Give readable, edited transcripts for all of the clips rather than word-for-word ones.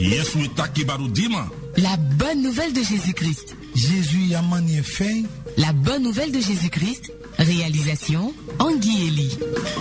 La bonne nouvelle de Jésus-Christ. Jésus Yamani fin. La bonne nouvelle de Jésus-Christ. Réalisation Anguy Eli.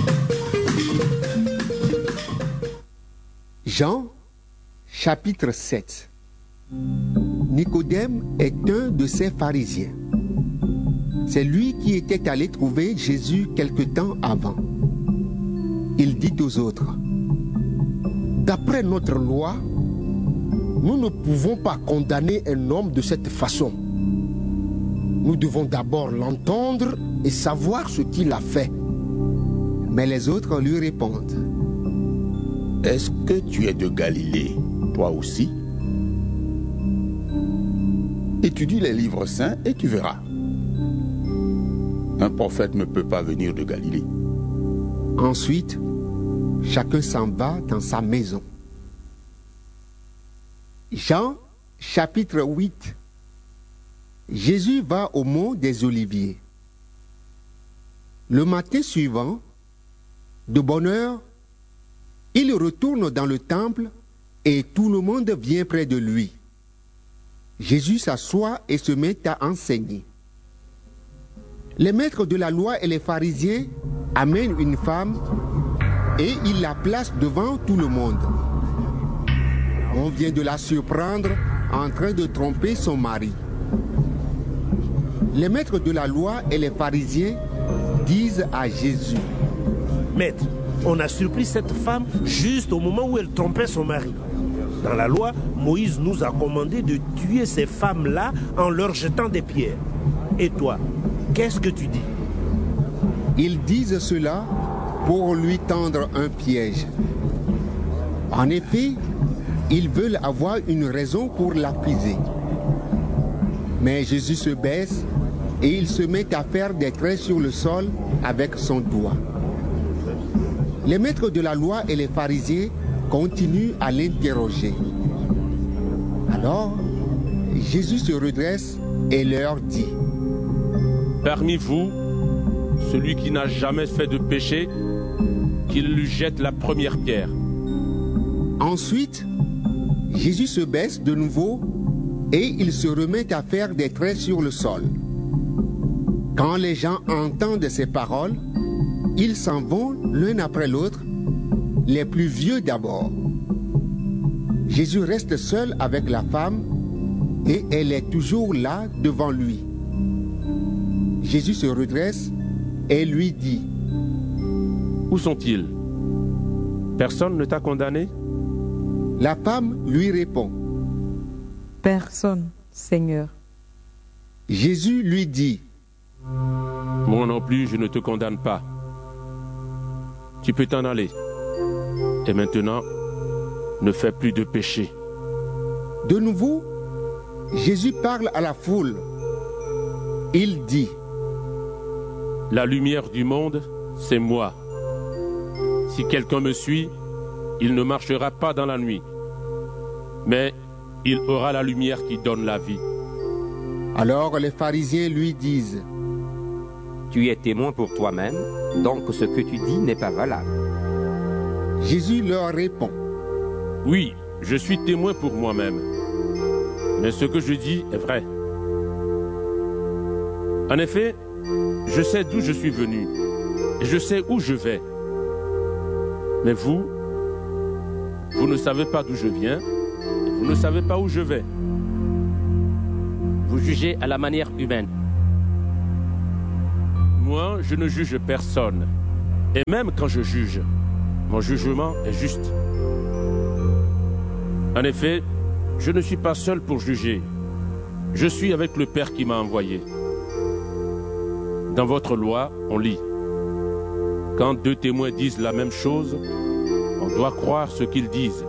Jean, chapitre 7. Nicodème est un de ces pharisiens. C'est lui qui était allé trouver Jésus quelque temps avant. Il dit aux autres: d'après notre loi, nous ne pouvons pas condamner un homme de cette façon. Nous devons d'abord l'entendre et savoir ce qu'il a fait. Mais les autres lui répondent: est-ce que tu es de Galilée, toi aussi? Étudie les livres saints et tu verras. Un prophète ne peut pas venir de Galilée. Ensuite, chacun s'en va dans sa maison. Jean, chapitre 8. Jésus va au mont des Oliviers. Le matin suivant, de bonne heure, il retourne dans le temple et tout le monde vient près de lui. Jésus s'assoit et se met à enseigner. Les maîtres de la loi et les pharisiens amènent une femme et ils la placent devant tout le monde. On vient de la surprendre en train de tromper son mari. Les maîtres de la loi et les pharisiens disent à Jésus: Maître, on a surpris cette femme juste au moment où elle trompait son mari. Dans la loi, Moïse nous a commandé de tuer ces femmes-là en leur jetant des pierres. Et toi, qu'est-ce que tu dis? Ils disent cela pour lui tendre un piège. En effet, ils veulent avoir une raison pour l'accuser. Mais Jésus se baisse et il se met à faire des traits sur le sol avec son doigt. Les maîtres de la loi et les pharisiens continuent à l'interroger. Alors, Jésus se redresse et leur dit: parmi vous, celui qui n'a jamais fait de péché, qu'il lui jette la première pierre. Ensuite, Jésus se baisse de nouveau et il se remet à faire des traits sur le sol. Quand les gens entendent ces paroles, ils s'en vont l'un après l'autre, les plus vieux d'abord. Jésus reste seul avec la femme et elle est toujours là devant lui. Jésus se redresse et lui dit: où sont-ils? Personne ne t'a condamné? La femme lui répond: personne, Seigneur. Jésus lui dit: moi non plus, je ne te condamne pas. Tu peux t'en aller. Et maintenant, ne fais plus de péché. De nouveau, Jésus parle à la foule. Il dit: la lumière du monde, c'est moi. Si quelqu'un me suit, il ne marchera pas dans la nuit, mais il aura la lumière qui donne la vie. Alors les pharisiens lui disent: tu es témoin pour toi-même, donc ce que tu dis n'est pas valable. Jésus leur répond: oui, je suis témoin pour moi-même, mais ce que je dis est vrai. En effet, je sais d'où je suis venu, et je sais où je vais. Mais vous ne savez pas d'où je viens, et vous ne savez pas où je vais. Vous jugez à la manière humaine. Moi, je ne juge personne. Et même quand je juge, mon jugement est juste. En effet, je ne suis pas seul pour juger. Je suis avec le Père qui m'a envoyé. Dans votre loi, on lit: quand deux témoins disent la même chose, on doit croire ce qu'ils disent.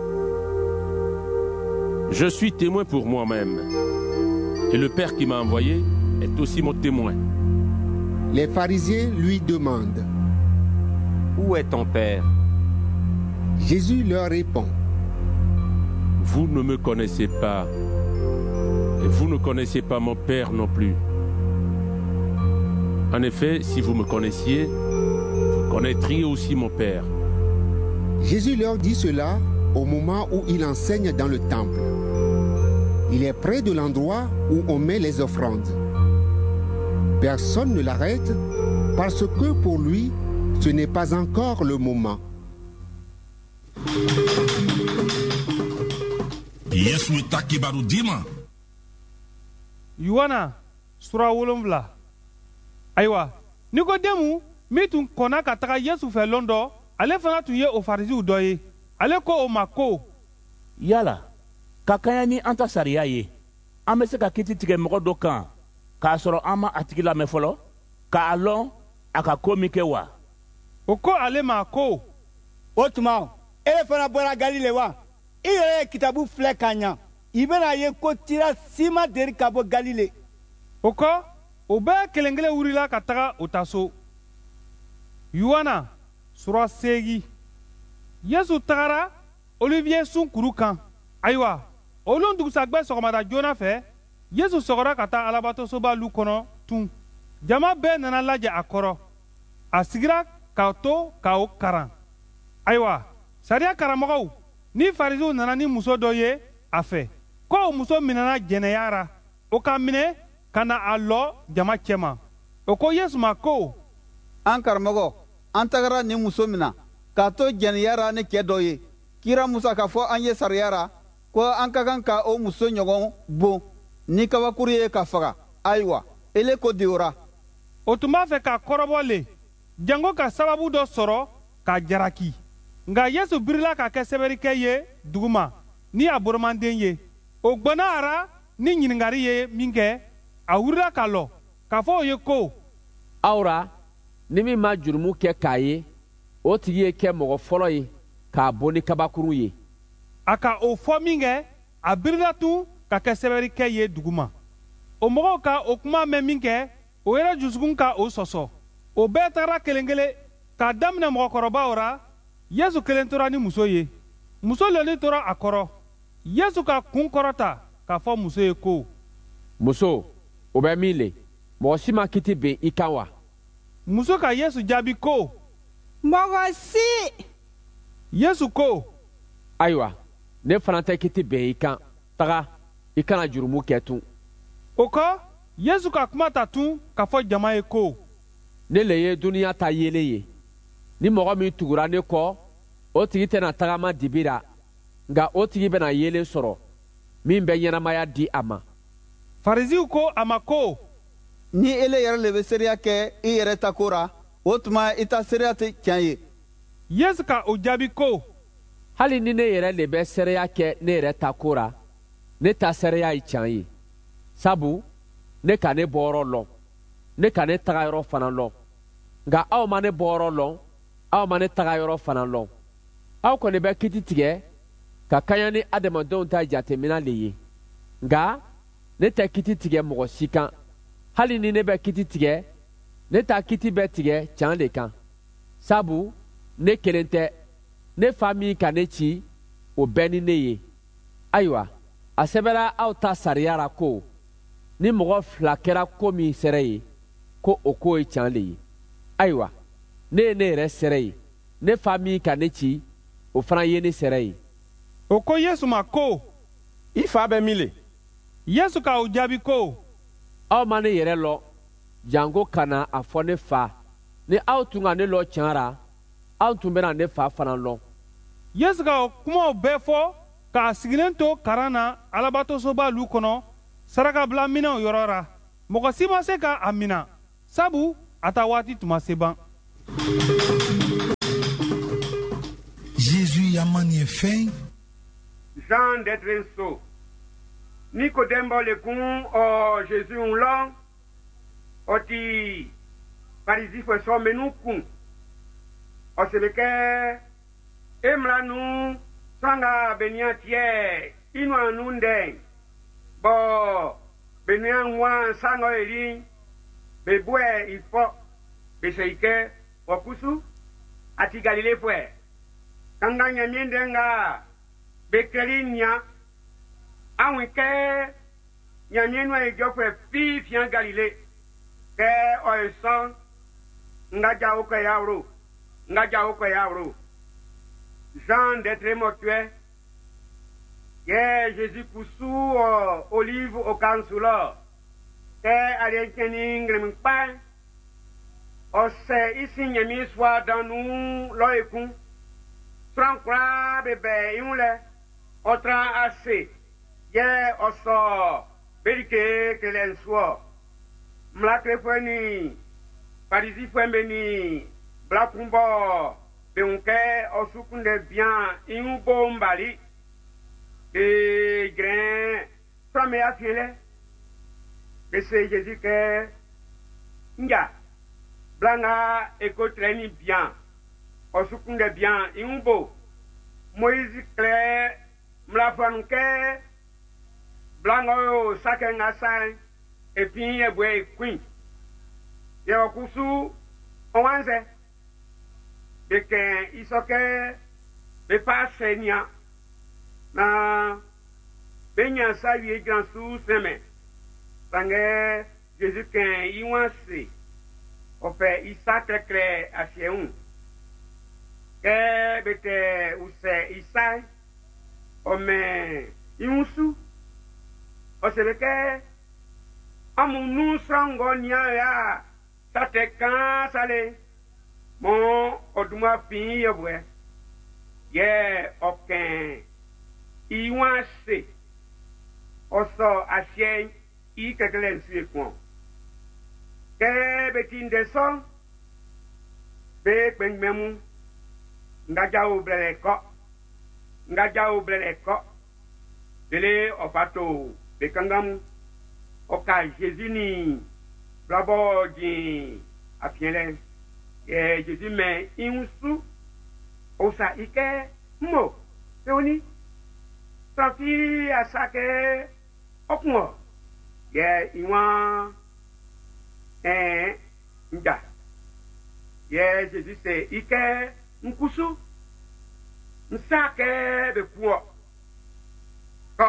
Je suis témoin pour moi-même. Et le Père qui m'a envoyé est aussi mon témoin. Les pharisiens lui demandent: où est ton Père? Jésus leur répond: vous ne me connaissez pas, et vous ne connaissez pas mon Père non plus. En effet, si vous me connaissiez, vous connaîtriez aussi mon Père. Jésus leur dit cela au moment où il enseigne dans le temple. Il est près de l'endroit où on met les offrandes. Personne ne l'arrête parce que pour lui, ce n'est pas encore le moment. Yesu ta kibaru dima. Yohana sura 7. Ayiwa, Nikodemu mi tun kɔnna ka taga Yesu fɛ lɔn dɔ, ale fana tun ye o farisiw dɔ ye. Ale ko o ma ko: Yala, ka kaɲa ni an ta sariya ye, an bɛ se ka kiti tigɛ mɔgɔ dɔ kan k'a sɔrɔ an ma a tigi lamɛn fɔlɔ, k'a lɔn a ka ko min kɛ wa? O ko ale ma ko: O tuma, e fana bɔra Galile wa? I yɛrɛ ye kitabu filɛ ka ɲa. I bɛna ye ko tira si ma deri ka bɔ Galile. O kɔ, o bɛɛ kelen kelen wurila ka taga o ta so. Yohana sura 8. Yesu tagara Olivier sun kuru kan. Ayiwa, olu dugusajɛ sɔgɔmada joona fɛ, Yesu sɔgɔra ka taa alabatosoba lu kɔnɔ tun. Jama bɛɛ nana lajɛ a kɔrɔ. A sigira k'a to k'o karan. Ayiwa, sariya karamɔgɔw ni farisiw nana ni muso dɔ ye a fɛ, ko o muso minɛna jɛnɛya ra. O ka minɛ ka na a lɔ jama cɛma. O ko Yesu ma ko: An karamɔgɔ, an tagara nin muso min na k'a to jɛnɛya ra ni cɛ dɔ ye. Kira Musa k'a fɔ an ye sariya ra ko an ka kan ka o muso ɲɔgɔn bon ni kabakuru ye ka faga. Ayiwa, ele ko de o ra. O tun b'a fɛ k'a kɔrɔbɔ le, jango ka sababu dɔ sɔrɔ k'a jaraki. Nka Yesu birila ka kɛ sɛbɛrikɛ ye duguma ni a boromanden ye. O gbɔnna a ra ni ɲininkali ye min kɛ, a wurila ka lɔ, k'a fɔ o ye ko: Aw ra, ni min ma jurumu kɛ k'a ye, o tigi ye kɛ mɔgɔ fɔlɔ ye k'a bɔ ni kabakuru ye. A ka o fɔ min kɛ, a birila tun ka kɛ sɛbɛrikɛ ye duguma. O mɔgɔw ka o kuma mɛn min kɛ, o yɛrɛ jusukun ka o sɔsɔ. O bɛɛ tagara kelen kelen, k'a daminɛ mɔgɔkɔrɔbaw ra. Yesu kelen tora ni muso ye. Muso loni tora a kɔrɔ. Yesu ka kun kɔrɔta k'a fɔ muso ye ko: Muso, o bɛ min le, mɔgɔ si ma kiti ben i kan wa? Muso ka Yesu jaabi ko: Mɔgɔ si. Yesu ko: Ayiwa, ne fana tɛ kiti ben i kan. Taga, i kana jurumu kɛ tun. O kɔ, Yesu ka kuma ta tun k'a fɔ jama ye ko: Ne le ye duniya ta yeelen ye. Ni mɔgɔ min tugura ne kɔ, o tigi tɛna tagama dibi ra, nka o tigi bɛna yeelen sɔrɔ min bɛ ɲɛnamaya di a ma. Farisiw ko a ma ko: Ni ele yɛrɛ le bɛ seereya kɛ i yɛrɛ ta ko ra, o tuma i ta seereya tɛ tiɲɛ ye. Yesu ka o jaabi ko: Hali ni ne yɛrɛ le bɛ seereya kɛ ne yɛrɛ ta ko ra, ne ta seereya ye tiɲɛ ye. Sabu, ne ka ne bɔyɔrɔ lɔn, ne ka ne tagayɔrɔ fana lɔn. Nka aw ma ne bɔyɔrɔ lɔn, aw ma ne tagayɔrɔ fana lɔn. Aw kɔni bɛ kiti tigɛ ka kaɲa ni adamadenw ta jatemina le ye. Nka ne tɛ kiti tigɛ mɔgɔ si kan. Hali ni ne bɛ kiti tigɛ, ne ta kiti bɛ tigɛ can de kan. Sabu, ne kelen tɛ, ne fa min ka ne ci, o bɛɛ ni ne ye. Ayiwa, a sɛbɛra aw ta sariya ra ko: Ni mɔgɔ 2 kɛra ko min sɛrɛ ye, ko o ko ye can le ye. Ayiwa, ne ye ne yɛrɛ sɛrɛ ye, ne fa min ka ne ci, o fana ye ne sɛrɛ ye. O ko Yesu ma ko: I fa bɛ min le? Yesu ka o jaabi ko: Aw ma ne yɛrɛ lɔ, jango ka na a fɔ ne fa. Ni aw tun ka ne lɔ tiɲɛ ra, aw tun bɛna ne fa fana lɔ. Yesu ka o kumaw bɛɛ fɔ k'a sigilen to karan na alabatosoba lu kɔnɔ sarakabilaminɛw yɔrɔ ra. Mɔgɔ si ma se ka a mina, sabu a ta waati tun ma se ban. Jésus yamani fɛn. Jean d'être so. Nicodème le kun o Jésus un long. Oti parisi fo so menu kun. O sebeke emla nu sanga benia tie inu anunde. Bo benia nwa sanga eri bebwe ifo beseike okusu ati Galilée fwe. Kanga nyamiende nga bekerinya awike nyamienwa ejofwe fi fian Galilée ke oison nga jaoko yawro Jean d'être mortuaire ye Jésus kusu olive au kansula te ale keni ngrem pa o se ici nyami soit dans nous loikun trankra bebe yule otra assez ye oso berike kelen so mlakre fweni parisi fwembeni blakumbo beunke osukunde bien inubo mbali de grain trame afiele de se Jésus que nga blanga ekotreni bien osukunde bien inubo Moïse clair mlafanuke blango sakenga sai et puis ebwe queen ya kusu onwanze beke isoke be pasenia na benya savi grand sous semaine sange Jésus ken iwanse ope isatre cre asieun ke beke use isai ome imusu osebeke amunu sango nya ya tatekan sale mon oduma fin yebwe ye oken iwanse oso asien I kekelen suekon ke betin deson be kpengmemu ngaja obleleko dele opato be kangamu oka Jésus ni blabo di afiele Jésus me insu osa ike mo teoni trafi asake okmo ye iwan nja ye Jésus se ike nkusu nsake be puo ko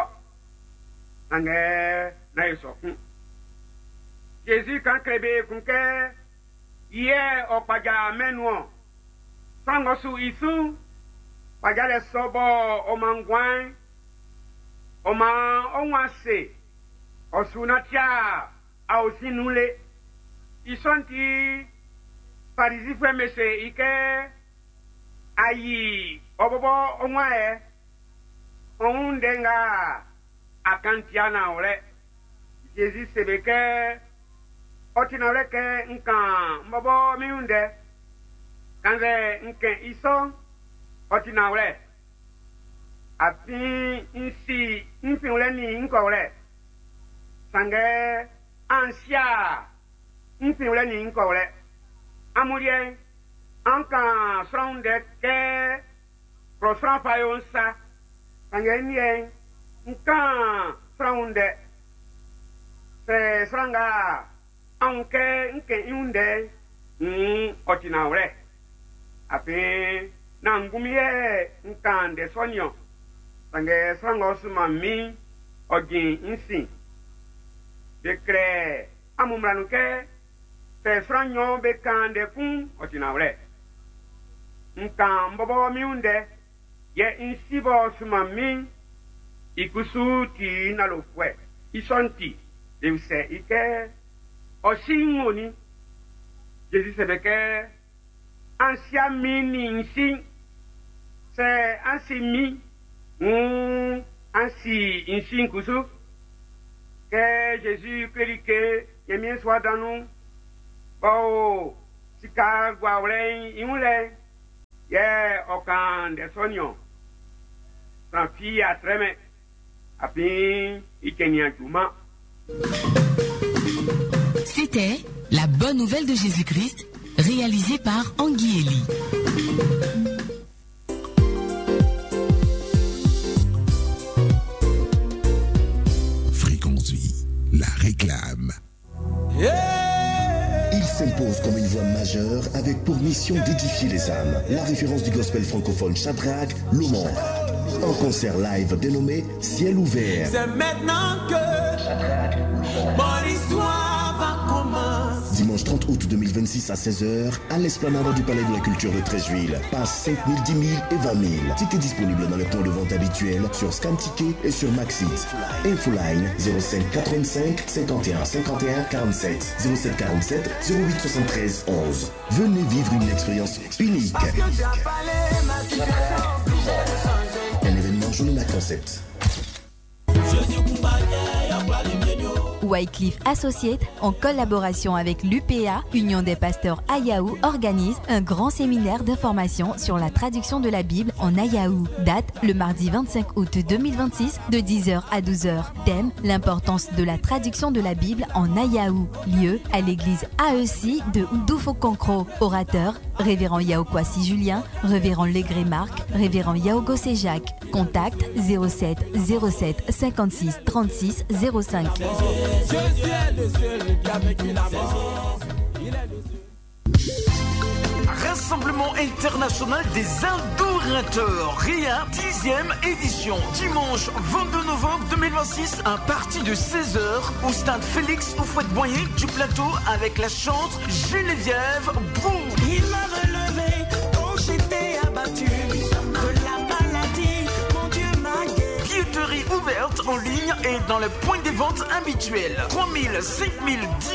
ange na yeso Jésus kan krebe kunke ye opaja menuo sangosu isu pagale sobo omangwan oma onwase osunatia ausinule isonti parisi femese ike ayi obobo onwae ondenga akantiana ole Jésus sebeke otinawle ke nkan mbobo miunde kanze nke iso otinawle api nsi ule ni nkole sange ansia nsi ule ni nkole amurie anka sonde ke prosran fayonsa sange nie nkan sonde se sanga aunque nke iunde otinawle api na ngumie nkande sonyo sange sango suma mi ogin insi dekre amumranuke se franyo be kande kun otinawle nkan bobo miunde ye insibo suma mi ikusu ti na lofwe isonti de se ike osingoni Jésus sebeke ansia mini insi se ansi mi ansi insi kusu que Jésus que yemien soit dans nous bao sika gwawlen imule ye okan de sonyo sans fille à treme api ikenya juma. C'était La Bonne Nouvelle de Jésus-Christ, réalisée par Anguieli. Fréquence Vie, la réclame. Il s'impose comme une voix majeure avec pour mission d'édifier les âmes. La référence du gospel francophone Shadrach Lomond. Un concert live dénommé Ciel ouvert. C'est maintenant que mon histoire va commencer. Dimanche dimanche 30 août 2026 à 16h à l'esplanade du Palais de la Culture de Treichville. Passe 5 000, 10 000 et 20 000. Tickets disponibles dans les points de vente habituels sur ScanTicket et sur Maxit. Infoline 07 85 51 51 47 07 47 08 73 11. Venez vivre une expérience unique. Un événement Jonina Concept. Wycliffe Associates, en collaboration avec l'UPA, Union des pasteurs Ayaou, organise un grand séminaire d'information sur la traduction de la Bible en Ayaou. Date le mardi 25 août 2026 de 10h à 12h. Thème l'importance de la traduction de la Bible en Ayaou. Lieu à l'église AEC de Oudoufokonkro. Orateur Révérend Yao Kwasi Julien, Révérend Legré Marc, Révérend Yao Gossé Jacques. Contact 07 07 56 36 05. Rassemblement international des adorateurs, RIA 10e édition, dimanche 22 novembre 2026, à partir de 16h au stade Félix Houphouët-Boigny du Plateau avec la chante Geneviève Brou. Il m'a relevé quand j'étais abattu de la maladie, mon Dieu m'a guéri. Billetterie ouverte en ligne et dans les points de vente habituels. 3 000, 5 000, 10